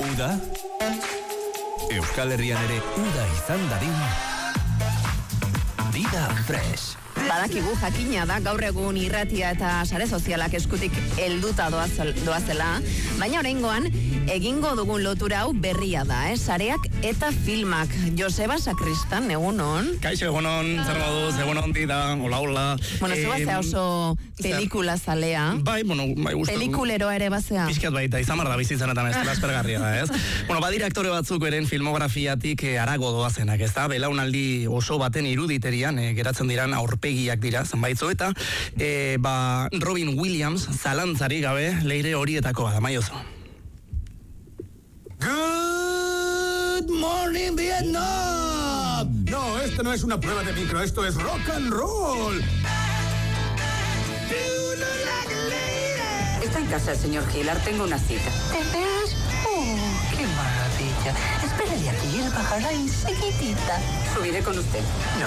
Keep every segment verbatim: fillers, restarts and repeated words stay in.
Uda, Euskal Herrian ere uda izan dadin, Dida Fresh. Badakigu jakina da gaur egun irratia eta sare sozialak eskutik helduta doazela, baina oraingoan egingo dugun lotura hau berria da, eh? Sareak eta filmak. Joseba Sakristan, egunon. Kaixo, egunon, zer moduz, egunon Dida, hola, hola. Bueno, zu bazea oso pelikula zalea. Bai, bueno, bai gustatu. Pelikuleroa ere bazea. Pixkat baita, izan da bizitzanetan ez dela espergarria da, ez? Bueno, badira aktore batzuk eren filmografiatik eh, arago doazenak, ez da? Belaunaldi oso baten iruditerian eh, geratzen diran aurpegiak dira, zenbaitzo, eta eh, ba, Robin Williams zalantzari gabe leire horietakoa da, maiozo. Good morning, Vietnam. No, esto no es una prueba de micro, esto es rock and roll. Está en casa el señor Hillar, tengo una cita. ¿Te veas? ¡Oh, qué maravilla! Espérale aquí y él bajará enseguidita. ¿Subiré con usted? No.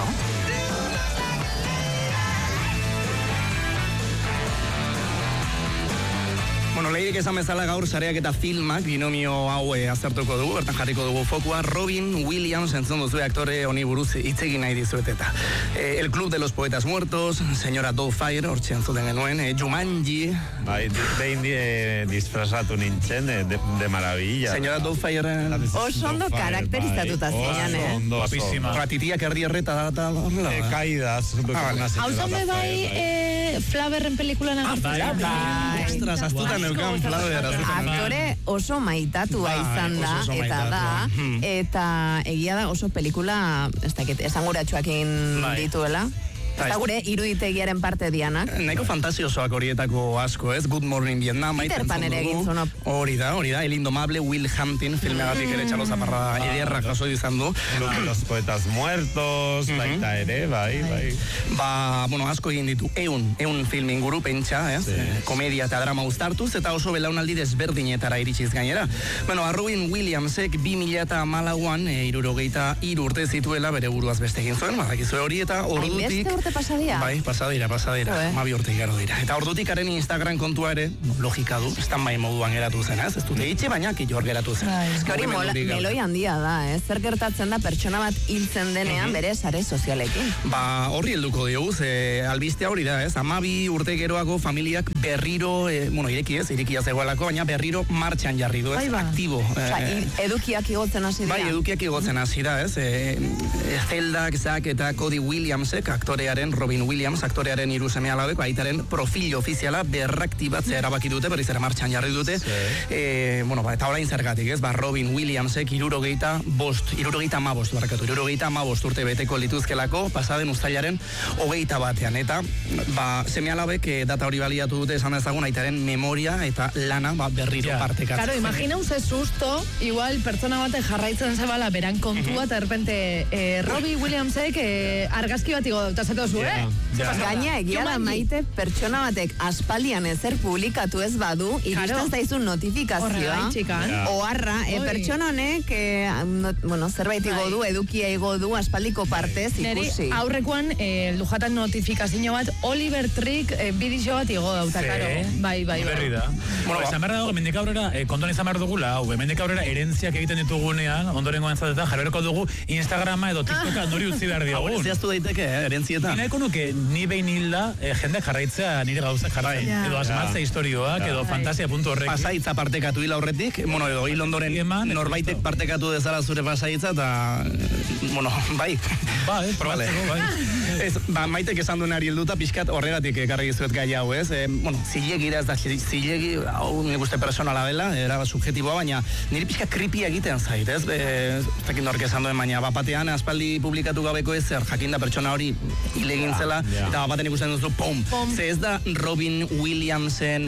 Bueno, lehirik esan bezala gaur sareak eta filmak binomio hau e, aztertuko dugu, bertan jarriko dugu fokua. Robin Williams, entzun duzu aktore honi buruz hitz egin nahi dizuet eta. E, el Club de los Poetas Muertos, Señora Doubtfire, hortxe entzuten genuen, e, Jumanji. Bai, behin eh, disfrazatu nintzen, eh, de, de maravilla. Señora Doubtfire. Oso ondo karakterizatuta zinean, eh? Ondo, guapísima. Ratitiak erdi erreta da, eta horrela. Eh, kaidas. Hau zonde bai, eh, Flaverren pelikulan agertzen. Bai, ostras, astutan neukan Flaver. Aktore oso maitatua izan da, eta da, eta egia da oso pelikula, ez dakit, esanguratsuakin dituela. Ez da gure iruditegiaren parte dianak. Nahiko fantasiosoak horietako asko, ez? Good Morning Vietnam. Peter Pan ere egin zuen. Hori da, hori da. El Indomable, Will Hunting, filmegatik ere txalo zaparra ederra jaso izan du. Los Poetas Muertos, baita ere, bai, bai. Ba, bueno, asko egin ditu. Eun, eun film inguru pentsa, ez? Komedia eta drama uztartuz, eta oso belaunaldi desberdinetara iritsiz gainera. Bueno, Robin Williamsek bi mila eta hamalauan, irurogeita hiru urte zituela bere buruaz beste egin zuen, badakizue hori, eta ordutik... pasadira? Bai, pasadira, pasadira. Eh? Mabi urte igaro dira. Eta ordutik haren Instagram kontua ere, logika du, stand-by moduan geratu zen, ez? Ez dute itxe, baina kilor geratu zen. Ez hori meloi handia da, ez? Zer gertatzen da pertsona bat hiltzen denean bere sare sozialekin. Ba, horri helduko diogu, ze albistea hori da, ez? Amabi urte geroako familiak berriro, e, bueno, ireki ez, irekia zegoelako, baina berriro martxan jarri du, ez? Aktibo. Osa, e, edukiak igotzen hasi dira. Bai, edukiak igotzen hasi da, ez? E, e, Zeldak, Zack eta Cody Williamsek, aktorea Robin Williams, aktorearen hiru seme alabek, aitaren profil ofiziala berraktibatzea erabaki dute, berriz ere martxan jarri dute. Sí. E, bueno, ba, eta orain zergatik, ez? Ba, Robin Williamsek hirurogeita bost, hirurogeita hamabost, barkatu, hirurogeita hamabost urte beteko lituzkelako, pasaden uztailaren hogeita batean. Eta, ba, seme alabek e, data hori baliatu dute esan dezagun aitaren memoria eta lana ba, berriro yeah. partekatzen. Claro, imagina un ze susto, igual pertsona bate jarraitzen zebala beran kontua, eta de repente eh, Robin Williamsek eh, argazki bat igo dut, zu, eh? Yeah. Gaina egia da Maite pertsona batek aspaldian ezer publikatu ez badu, iristen zaizun notifikazioa. Yeah. Oharra, e, pertsona honek e, no, bueno, zerbait igo du, edukia igo du aspaldiko partez ikusi. Neri aurrekoan eh, lujatan notifikazio bat Oliver Trick eh, bidixo bat igo dauta, karo. Bai, bai, bai. Da. Bueno, ba. Esan behar dago, hemendik aurrera, eh, kontuan izan behar dugula, hau, hemendik aurrera erentziak egiten ditugunean, ondorengo entzateta, jarberko dugu Instagrama edo TikToka nori utzi behar diogun. Hau, zehaztu daiteke, eh, erentzietan. Nahiko nuke, ni behin hilda, eh, jende jarraitzea nire gauzak jarraitzen. Yeah. Edo asmatze yeah. historioak, yeah. edo fantasia puntu horrekin. Pasaitza partekatu hil aurretik, bueno, edo hil ondoren norbaitek partekatu dezala zure pasaitza, eta, bueno, bai. Ba, eh, probatzeko, bai. Ez, ba, Maitek esan duenari helduta, pixkat horregatik ekarri gizuet gai hau, ez? E, bueno, zilegira ez da, zilegi, hau nik uste personala dela, era subjetiboa, baina niri pixka creepy egiten zait, ez? Ez dakit nork esan duen, baina bapatean aspaldi publikatu gabeko ezer, jakinda pertsona hori hilegin zela, yeah, yeah. eta bapaten ikusten duzu, pom! Ze ez da Robin Williamsen,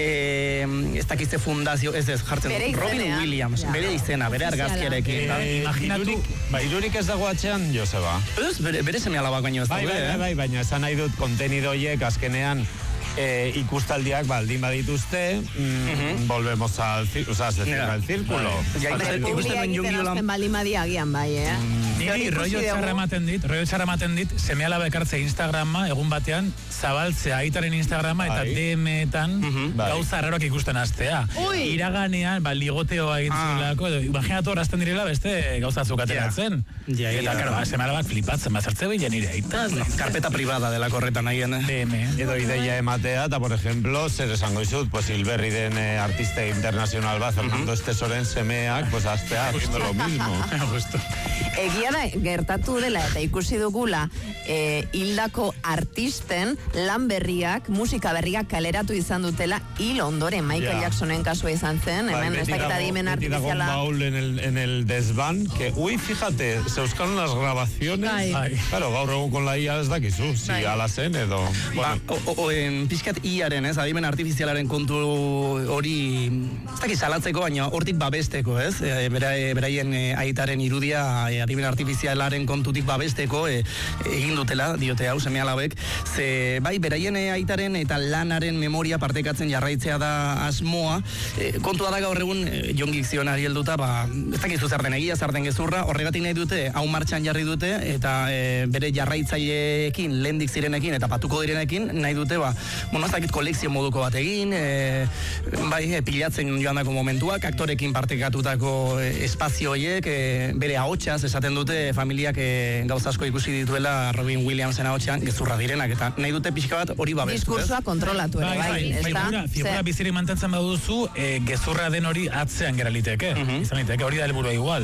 eh, ez dakizte fundazio, ez ez, jartzen du, Robin Williams, yeah. bere izena, bere argazkiarekin. Eh, imaginatu, bai, irurik ez dago atxean, Joseba? Ez, bere, bere seme alabak baino ez bai, daude, bai, eh? bai, bai, baina esan nahi dut kontenidoiek azkenean eh, ikustaldiak baldin badituzte, mm, volvemos al círculo, o sea, se cierra el círculo. Publia egiten azten baldin badia agian bai, eh? Niri rollo txarra ematen dit, rollo txarra ematen dit, seme alaba ekartze Instagrama, egun batean, zabaltzea aitaren Instagrama eta D M-etan gauza arraroak ikusten astea. Iraganean, ba, ligoteoa egin zuelako, edo, imaginatu horazten direla beste gauza zukateratzen. Eta, karo, seme alabak flipatzen, bazartze bilen nire aita. Karpeta privada dela korretan aien. D M. Edo ideia ematea, eta, por ejemplo, zer esango izut, pues, hilberri den eh, artista internacional bat, Fernando Estesoren semeak, pues, astea, haciendo lo mismo. Justo. Egia da, gertatu dela eta ikusi dugula eh, hildako artisten lan berriak, musika berriak kaleratu izan dutela hil ondoren, Michael Ja. Jacksonen kasua izan zen, hemen ez dakita dimen artifiziala. Baúl en el, en el desván, que, uy, fíjate, se buscaron las grabaciones. Bai. Claro, gaur egun con la I A ez dakizu, si Bai. ala zen edo... Ba, o, o, en pixkat iaren, ez, adimen artifizialaren kontu hori, ez dakit salatzeko, baina hortik babesteko, ez, e, bera, e, beraien e, aitaren irudia e, adimen artifizialaren kontutik babesteko e, egin dutela, diote hau, seme alabek, ze, bai, beraien e, aitaren eta lanaren memoria partekatzen jarraitzea da asmoa, e, kontua da gaur egun, e, Jon Gikzionari helduta, ba, ez dakizu zer den egia, zer den gezurra, horregatik nahi dute, hau martxan jarri dute, eta e, bere jarraitzaileekin, lehendik zirenekin, eta patuko direnekin, nahi dute, ba, bueno, ez dakit kolekzio moduko bat egin, e, bai, e, pilatzen joan dako momentuak, aktorekin partekatutako e, espazio horiek, e, bere ahotsaz esaten dute familiak e, gauza asko ikusi dituela Robin Williamsen ahotsan gezurra direnak, eta nahi dute pixka bat hori babestu. Diskursoa kontrolatu ere, bai, ez da? Figura, figura bizirik mantentzen baduzu, eh, gezurra den hori atzean gera liteke. Izan liteke, hori da helburua igual.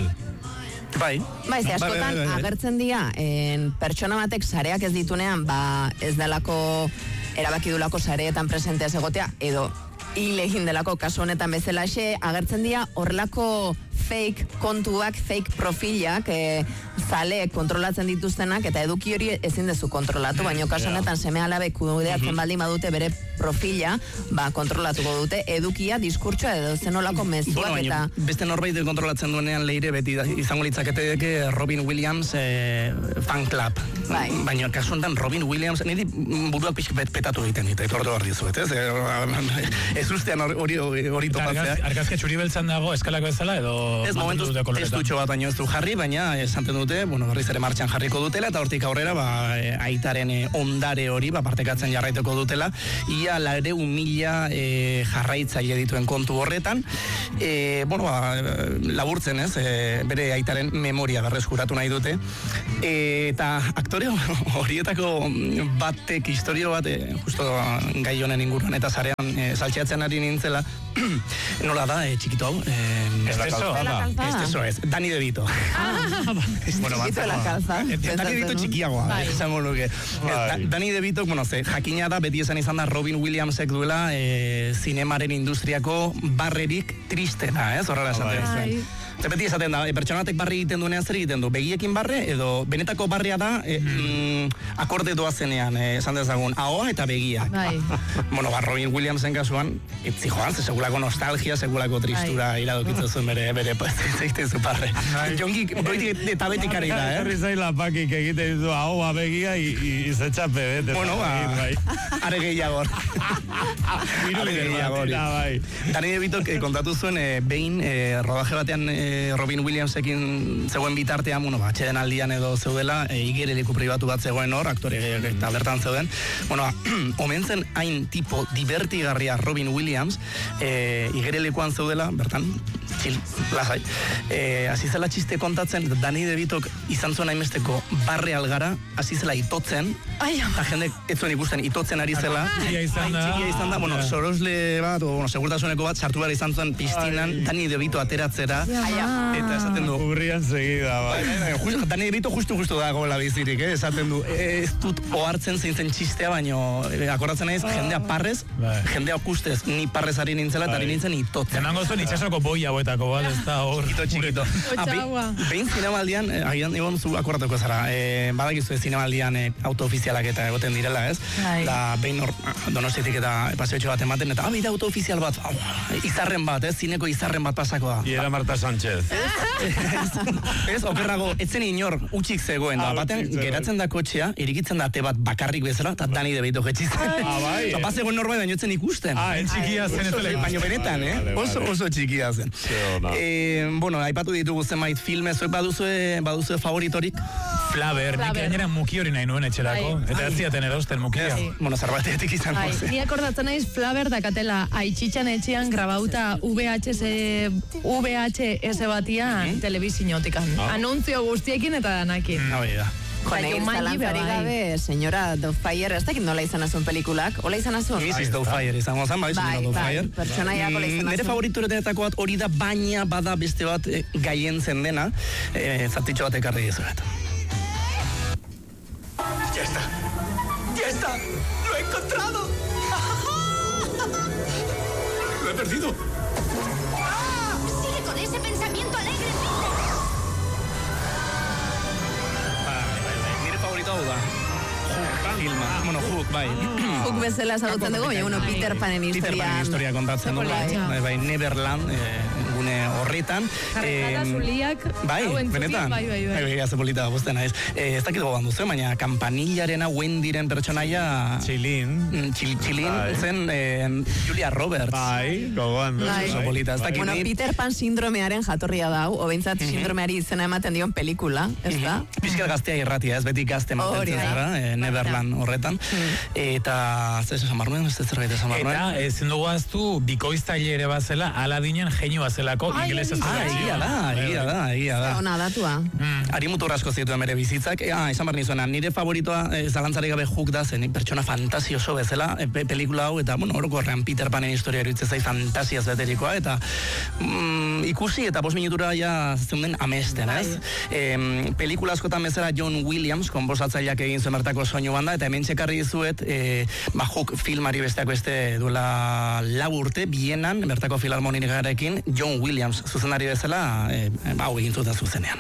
Bai. Bai, ze askotan Bai, bai, bai, bai. agertzen dira, en, pertsona batek sareak ez ditunean, ba, ez delako erabaki dulako sareetan presentea egotea, edo hil egin delako kasu honetan bezalaxe, agertzen dira horrelako fake kontuak, fake profilak, e, zaleek kontrolatzen dituztenak, eta eduki hori ezin dezu kontrolatu, baina kasu honetan seme alabek kudeatzen baldin badute bere profila, ba, kontrolatuko dute, edukia, diskurtsoa edo zenolako mezuak Bueno, eta... baina beste norbait kontrolatzen duenean leire beti da, izango litzakete Robin Williams eh, fan club. Bai. Baina kasu honetan Robin Williams, niri buruak pixk bet, petatu egiten dit, etortu behar dizuet, ez? Eh, Ez ustean hori hori topatzea. Argazke txuri beltzan dago eskalako bezala edo... Ez momentuz testutxo bat baino ez du jarri, baina esanten dute, bueno, berriz ere martxan jarriko dutela, eta hortik aurrera, ba, e, aitaren e, ondare hori, ba, partekatzen jarraiteko dutela, ia lareun mila e, jarraitzaile dituen kontu horretan, e, bueno, ba, laburtzen ez, e, bere aitaren memoria berreskuratu nahi dute, e, eta aktore horietako batek, historio bat, e, justo gai honen inguruan, eta zarean e, saltxeatzen ari nintzela, nola da, e, txikito hau, e, Esteso. Esteso ez, Dani DeVito. Bueno, Txikito de la calza. Dani DeVito txikiagoa, Bai. esango nuke. Da- Dani DeVito, bueno, ze, jakina da, beti esan izan da Robin Williamsek duela e, zinemaren industriako barrerik tristena, ez? Horrela esaten Bai. zuen. Ze beti esaten da, e, pertsonatek barri egiten duenean zer egiten du? Begiekin barre, edo benetako barria da, e, mm, akorde doazenean, e, esan dezagun, ahoa eta begiak. Bai. Bueno, ba, Robin Williamsen kasuan, etzi joan, ze segulako nostalgia, segulako tristura iradokitzen zuen bere, bere, zeite zu parre. Jongi, goitik eta betik ari da, eh? Herri zaila pakik egiten ditu ahoa begia y se txape bete. Bueno, ba, are gehiago. Are gehiago hori. Bai. Dani DeVitok eh, kontatu zuen eh, behin eh, rodaje batean eh, Robin Williamsekin zegoen bitartean, bueno, ba, atxeden aldian edo zeudela, eh, igereleku pribatu bat zegoen hor, aktore eta bertan zeuden. Bueno, ba, omen zen hain tipo divertigarria Robin Williams, eh, igerelekuan zeudela, bertan, txil, lasai. Eh, hasi zela txiste kontatzen, Dani DeVitok izan zuen hainbesteko barre algara, hasi zela itotzen, Ai, ama. eta jende ez zuen ikusten itotzen ari zela. Txikia izan da. Txikia izan da, bueno, sorosle bat, o, bueno, segurtasuneko bat, sartu behar izan zuen piztinan, Dani DeVito ateratzera, eta esaten du, Urrian segida, bai. Just, Dani DeVito justu justu dagoela bizirik, eh? Esaten du, eh, ez dut ohartzen zein zen txistea, baino eh, akordatzen naiz, jendea parrez, Bai. jendea kustez, ni parrez ari nintzela, eta ari nintzen itotzen. Emango zuen itxasoko boia boetako, bat, ez da hor. Txikito, txikito. Ah, behin- Otxagua. Behin zinemaldian, eh, agian egon zu akordatuko zara, eh, badakizu ez zinemaldian eh, auto ofizialak eta egoten direla, ez? Bai. Da, behin hor, Donostiatik eta paseotxo bat ematen, eta abida auto ofizial bat, au, izarren bat, ez, zineko izarren bat pasakoa. Iera Marta Sánchez. Ez, okerrago, etzen inor, utxik zegoen, da, batean, geratzen da kotxea, irikitzen da ate bat bakarrik bezala, eta Dani de Beito jetxitzen. Ah, bai. Eta bazegoen norbait baino etzen ikusten. Ah, en txikia zen ez dela. Baina benetan, eh? Oso, oso txikia zen. Eh, bueno, aipatu ditugu zenbait filme, zuek baduzue, baduzue favoritorik? Flaver, nik gainera muki hori nahi nuen etxerako. Eta ez ziaten erosten mukia. Bueno, zerbaitetik izan Bai, goze. ni akordatzen naiz Flaver dakatela Aitzitxan etxean grabauta V H S V H S batian telebizinotikan. Anuntzio guztiekin eta danakin. Hau da. Jone, zalantzari gabe, senyora Doubtfire, ez dakit nola izan azun pelikulak, hola izan azun? missus Doubtfire izango zen, bai, senyora Doubtfire. Bai, pertsonaiak hola izan azun. Nire favorituretako bat hori da, baina bada beste bat eh, gaientzen dena, eh, zatitxo bat ekarri dizuet. ¡Ya está! ¡Ya está! ¡Lo he encontrado! ¡Lo he perdido! Sigue con ese pensamiento alegre. Nire favorito hau da. Hook filma. Bueno, Hook, bai. Hook bezala ezagutzen dugu, baina uno Peter Panen Peter Panen historian. historia kontatzen du, bai, bai, Neverland, eh, gune horretan. Jarrekada zuliak. Bai, hau entzutik, benetan. Bai, bai, bai. Bai, haze polita guztena ez. Eh, ez dakit gogoan duzu, baina Campanillarena Wendyren pertsonaia... Txilin. Txil, txilin Bai. zen eh, Julia Roberts. Bai, gogoan duzu. Bai. Oso polita, ez dakit Bueno, ni... Peter Pan sindromearen jatorria da, hau, obentzat sindromeari izena ematen dion pelikula, ez da? Bizkat gaztea irratia, ez beti gazte Hori mantentzen da. zara, eh, Neverland horretan. Eta, ez esan barnuen, ez zerbait esan barnuen. Eta ezin dugu aztu bikoiztaile ere bazela, Aladinen jeinu bazelako ingelesez. Ah, egia da, egia da, egia da. Ona datua. Ari mutur asko zituen bere bizitzak. Ah, esan behar nizuena, nire favoritoa eh, zalantzari gabe Hook da zen, pertsona fantasioso bezala, eh, pe- pelikula hau, eta, bueno, orokorrean Peter Panen historia eruditzen zai fantasiaz beterikoa, eta mm, ikusi eta bost minutura ja zeunden amesten, ez? Eh, pelikula askotan bezala John Williams, konposatzaileak egin zuen bertako soinu banda, eta hemen txekarri dizuet, eh, ba, Hook filmari besteako este duela lau urte, Bienan, bertako filarmonikarekin, John Williams zuzendari bezala, eh, hau egin zuten zuzenean.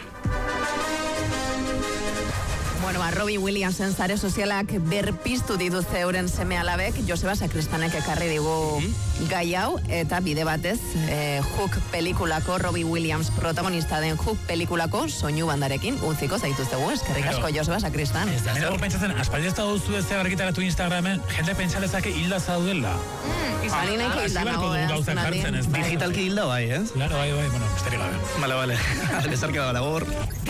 Bueno, ba, Robbie Williamsen zare sozialak berpiztu dituzte euren seme alabek, Joseba Sakristanek ekarri digu gai hau, eta bide batez, eh, Hook pelikulako, Robbie Williams protagonista den Hook pelikulako soinu bandarekin utziko zaituztegu, eskerrik asko Joseba Sakristan. Mena hor pentsatzen, aspaldi ez da duzu ez argitaratu Instagramen, jende pentsa lezake hilda zaudela. Ari nahiko hilda nago, eh, gauzak azkenaldi. jartzen ez. Digitalki hilda bai, ez? Claro, bai, bai, bueno, besterik gabe. Vale, vale. Bezarki da labor.